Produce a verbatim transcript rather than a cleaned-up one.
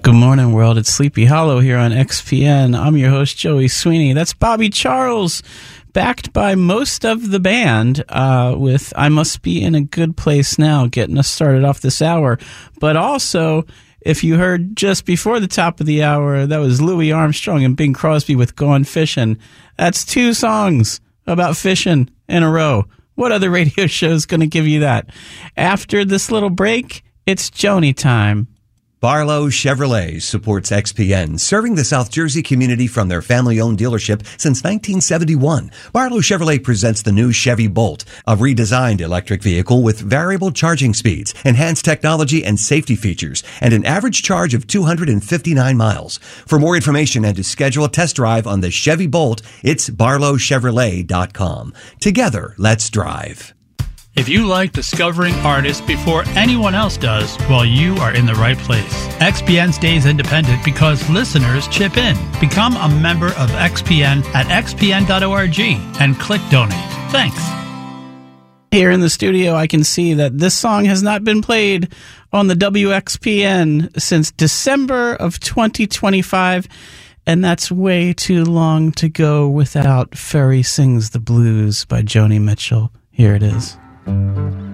Good morning, world. It's Sleepy Hollow here on X P N. I'm your host, Joey Sweeney. That's Bobby Charles, backed by most of the band uh, with I Must Be in a Good Place Now, getting us started off this hour. But also, if you heard just before the top of the hour, that was Louis Armstrong and Bing Crosby with Gone Fishing. That's two songs about fishing in a row. What other radio show is going to give you that? After this little break, it's Joni time. Barlow Chevrolet supports X P N, serving the South Jersey community from their family-owned dealership since nineteen seventy-one. Barlow Chevrolet presents the new Chevy Bolt, a redesigned electric vehicle with variable charging speeds, enhanced technology and safety features, and an average charge of two hundred fifty-nine miles. For more information and to schedule a test drive on the Chevy Bolt, it's barlow chevrolet dot com. Together, let's drive. If you like discovering artists before anyone else does, well, you are in the right place. X P N stays independent because listeners chip in. Become a member of X P N at x p n dot org and click donate. Thanks. Here in the studio, I can see that this song has not been played on the W X P N since December of twenty twenty-five, and that's way too long to go without Ferry Sings the Blues by Joni Mitchell. Here it is.